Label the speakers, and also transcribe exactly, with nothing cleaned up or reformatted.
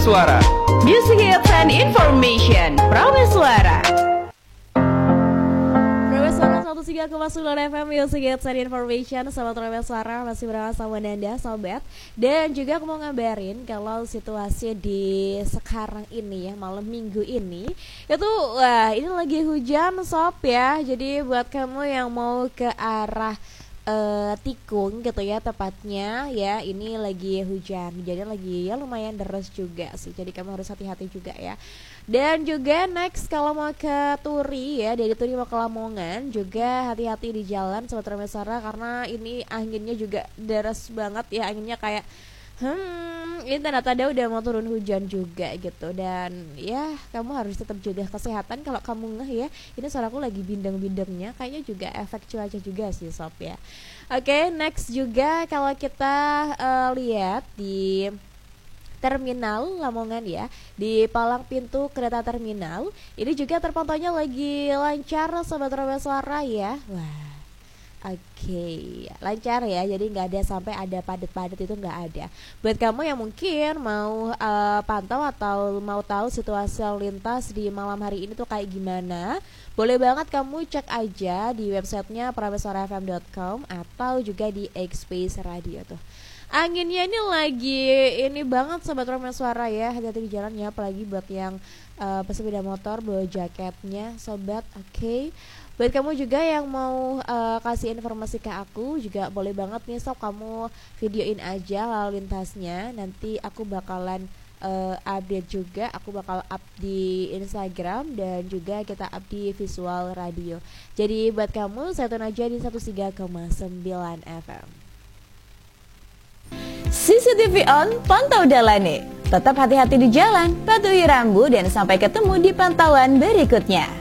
Speaker 1: Suara.
Speaker 2: Music Hits and Information, Prameswara. Prameswara seratus tiga koma sembilan F M, Music Hits and Information. Sobat Prameswara, masih bersama Nanda, sobat. Dan juga aku mau ngabarin kalau situasi di sekarang ini ya, malam minggu ini itu, wah ini lagi hujan sob ya. Jadi buat kamu yang mau ke arah Uh, tikung gitu ya tepatnya ya, ini lagi hujan, jadi lagi ya lumayan deras juga sih, jadi kamu harus hati-hati juga ya. Dan juga next kalau mau ke Turi ya, dari Turi mau ke Lamongan juga hati-hati di jalan sobat Prameswara, karena ini anginnya juga deras banget ya, anginnya kayak Hmm, ini tanda-tanda udah mau turun hujan juga gitu. Dan ya kamu harus tetap jaga kesehatan. Kalau kamu ngeh ya, ini suaraku lagi bindeng-bindengnya, kayaknya juga efek cuaca juga sih sob ya. Oke, okay, next juga kalau kita uh, lihat di Terminal Lamongan ya, di palang pintu kereta terminal, ini juga terpantaunya lagi lancar sobat Prameswara ya. Wah, oke, okay. Lancar ya, jadi nggak ada sampai ada padat-padat, itu nggak ada. Buat kamu yang mungkin mau uh, pantau atau mau tahu situasi lalu lintas di malam hari ini tuh kayak gimana, boleh banget kamu cek aja di websitenya prameswara f m dot com atau juga di X Space Radio tuh. Anginnya ini lagi ini banget sobat Prameswara ya, hati-hati di jalan ya, apalagi buat yang uh, pesepeda motor bawa jaketnya sobat. Oke, okay. Buat kamu juga yang mau uh, kasih informasi ke aku juga boleh banget nih sob, kamu videoin aja lalu lintasnya, nanti aku bakalan uh, update juga, aku bakal up di Instagram dan juga kita up di Visual Radio. Jadi buat kamu saya tune aja di seratus tiga koma sembilan F M.
Speaker 3: C C T V on, pantau dalane. Tetap hati-hati di jalan, patuhi rambu dan sampai ketemu di pantauan berikutnya.